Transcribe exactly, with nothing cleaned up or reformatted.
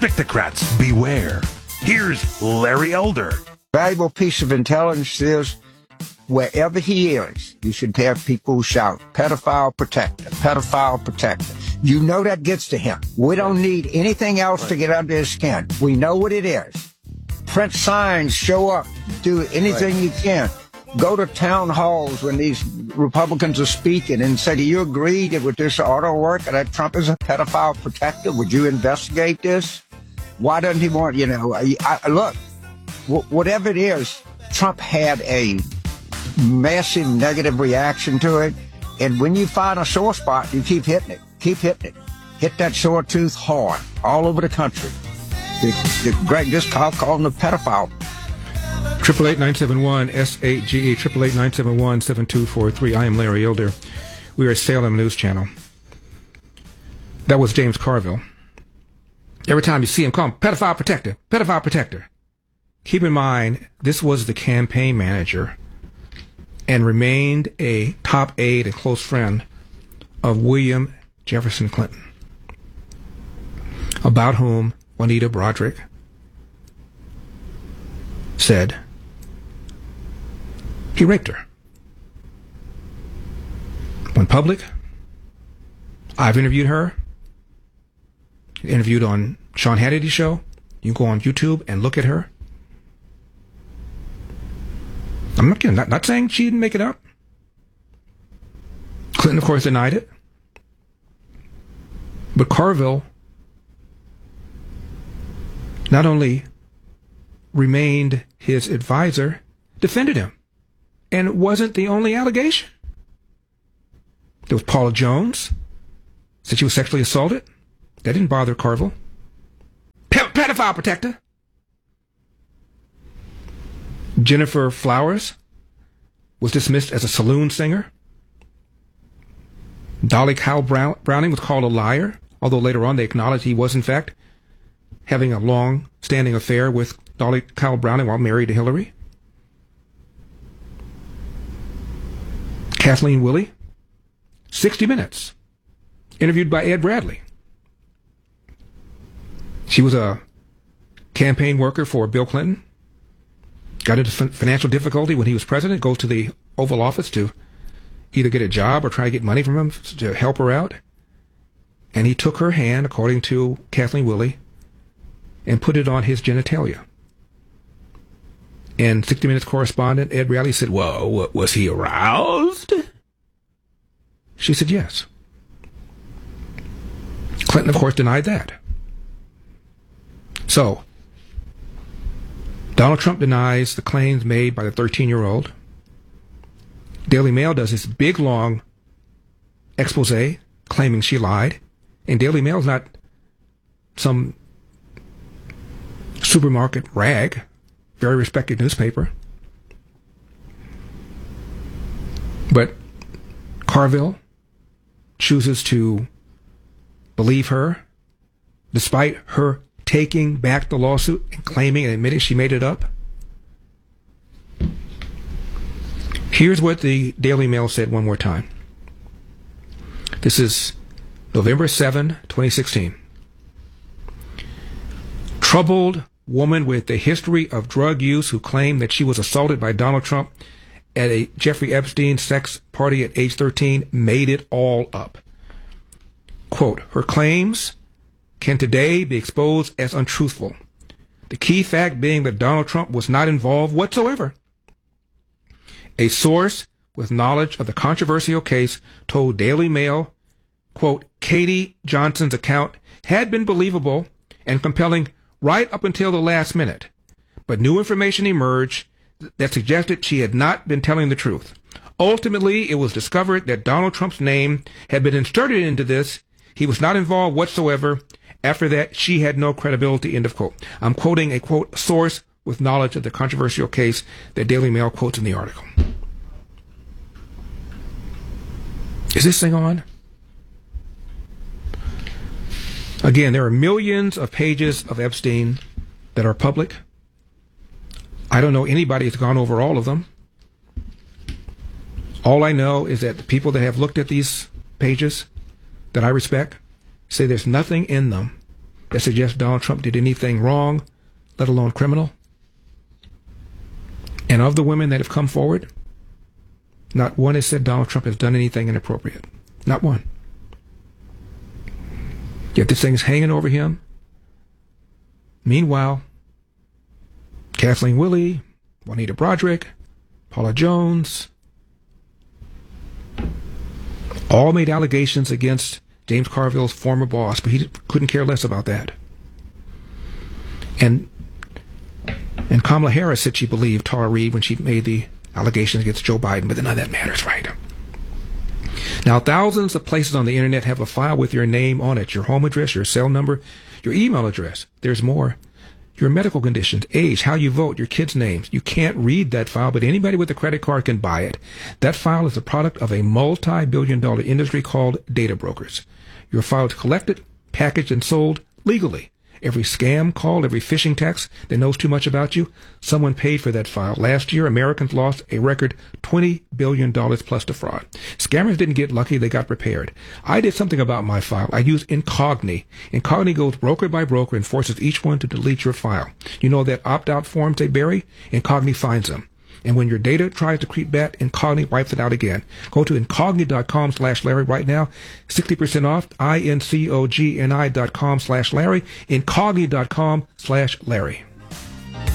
Strictocrats, beware. Here's Larry Elder. Valuable piece of intelligence is wherever he is, you should have people who shout, pedophile protector, pedophile protector. You know that gets to him. We don't need anything else right. to get under his skin. We know what it is. Print signs, show up, do anything right. you can. Go to town halls when these Republicans are speaking and say, do you agree that with this auto work that Trump is a pedophile protector? Would you investigate this? Why doesn't he want, you know, I, I, look, w- whatever it is, Trump had a massive negative reaction to it. And when you find a sore spot, you keep hitting it, keep hitting it. Hit that sore tooth hard all over the country. The, the, Greg, just call, call him the pedophile. Triple eight nine seven one S eight G E triple eight nine seven one seven two four three. I am Larry Elder. We are Salem News Channel. That was James Carville. Every time you see him, call him pedophile protector, pedophile protector. Keep in mind, this was the campaign manager and remained a top aide and close friend of William Jefferson Clinton, about whom Juanita Broaddrick said he raped her. Went public. I've interviewed her. Interviewed on Sean Hannity's show. You can go on YouTube and look at her. I'm not kidding. Not, not saying she didn't make it up. Clinton, of course, denied it. But Carville not only remained his advisor, defended him. And it wasn't the only allegation. There was Paula Jones, said she was sexually assaulted. That didn't bother Carville. Pe- pedophile protector. Jennifer Flowers was dismissed as a saloon singer. Dolly Kyle Brown- Browning was called a liar, although later on they acknowledged he was, in fact, having a long-standing affair with Dolly Kyle Browning while married to Hillary. Kathleen Willey, sixty minutes, interviewed by Ed Bradley. She was a campaign worker for Bill Clinton, got into financial difficulty when he was president, goes to the Oval Office to either get a job or try to get money from him to help her out. And he took her hand, according to Kathleen Willey, and put it on his genitalia. And sixty minutes correspondent Ed Bradley said, well, was he aroused? She said yes. Clinton, of course, denied that. So, Donald Trump denies the claims made by the thirteen-year-old. Daily Mail does this big, long expose claiming she lied. And Daily Mail is not some supermarket rag, very respected newspaper. But Carville chooses to believe her, despite her taking back the lawsuit and claiming and admitting she made it up. Here's what the Daily Mail said one more time. This is November seventh, twenty sixteen. Troubled woman with a history of drug use who claimed that she was assaulted by Donald Trump at a Jeffrey Epstein sex party at age thirteen made it all up. Quote, her claims can today be exposed as untruthful. The key fact being that Donald Trump was not involved whatsoever. A source with knowledge of the controversial case told Daily Mail, quote, Katie Johnson's account had been believable and compelling right up until the last minute, but new information emerged that suggested she had not been telling the truth. Ultimately, it was discovered that Donald Trump's name had been inserted into this. He was not involved whatsoever. After that, she had no credibility, end of quote. I'm quoting a, quote, source with knowledge of the controversial case that Daily Mail quotes in the article. Is this thing on? Again, there are millions of pages of Epstein that are public. I don't know anybody who's gone over all of them. All I know is that the people that have looked at these pages that I respect say there's nothing in them that suggests Donald Trump did anything wrong, let alone criminal. And of the women that have come forward, not one has said Donald Trump has done anything inappropriate. Not one. Yet this thing is hanging over him. Meanwhile, Kathleen Willey, Juanita Broderick, Paula Jones, all made allegations against James Carville's former boss, but he couldn't care less about that. And and Kamala Harris said she believed Tara Reade when she made the allegations against Joe Biden, but none of that matters, right? Now, thousands of places on the internet have a file with your name on it, your home address, your cell number, your email address. There's more. Your medical conditions, age, how you vote, your kids' names. You can't read that file, but anybody with a credit card can buy it. That file is a product of a multi-billion dollar industry called data brokers. Your file is collected, packaged, and sold legally. Every scam call, every phishing text that knows too much about you, someone paid for that file. Last year, Americans lost a record twenty billion dollars plus to fraud. Scammers didn't get lucky, they got prepared. I did something about my file. I use Incogni. Incogni goes broker by broker and forces each one to delete your file. You know that opt-out forms they bury? Incogni finds them. And when your data tries to creep back, Incogni wipes it out again. Go to Incogni.com slash Larry right now. sixty percent off, I N C O G N I dot com slash Larry. Incogni.com slash Larry.